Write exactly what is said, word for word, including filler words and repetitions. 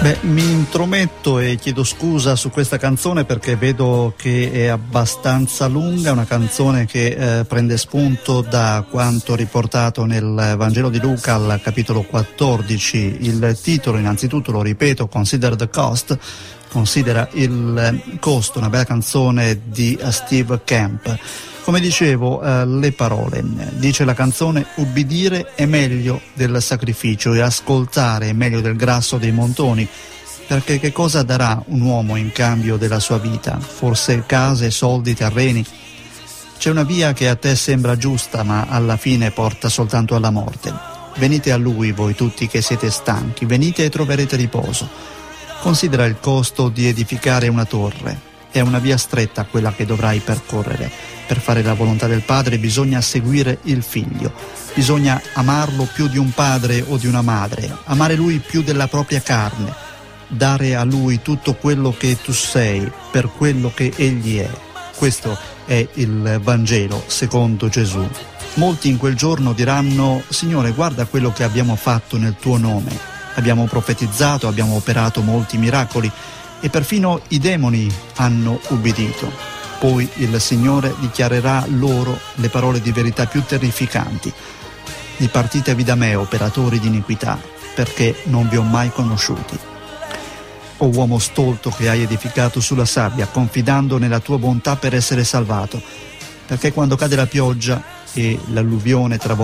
Beh, mi intrometto e chiedo scusa su questa canzone perché vedo che è abbastanza lunga, è una canzone che eh, prende spunto da quanto riportato nel Vangelo di Luca al capitolo quattordici. Il titolo, innanzitutto lo ripeto, Consider the Cost, considera il costo, una bella canzone di Steve Camp. Come dicevo, eh, le parole, dice la canzone: ubbidire è meglio del sacrificio e ascoltare è meglio del grasso dei montoni, perché che cosa darà un uomo in cambio della sua vita? Forse case, soldi, terreni? C'è una via che a te sembra giusta, ma alla fine porta soltanto alla morte. Venite a Lui, voi tutti che siete stanchi, venite e troverete riposo. Considera il costo di edificare una torre. È una via stretta quella che dovrai percorrere. Per fare la volontà del Padre bisogna seguire il Figlio, bisogna amarlo più di un padre o di una madre, amare Lui più della propria carne, dare a Lui tutto quello che tu sei per quello che Egli è. Questo è il Vangelo secondo Gesù. Molti in quel giorno diranno: Signore, guarda quello che abbiamo fatto nel tuo nome, abbiamo profetizzato, abbiamo operato molti miracoli e perfino i demoni hanno ubbidito. Poi il Signore dichiarerà loro le parole di verità più terrificanti: dipartitevi da me, operatori di iniquità, perché non vi ho mai conosciuti. O uomo stolto che hai edificato sulla sabbia, confidando nella tua bontà per essere salvato, perché quando cade la pioggia e l'alluvione travolge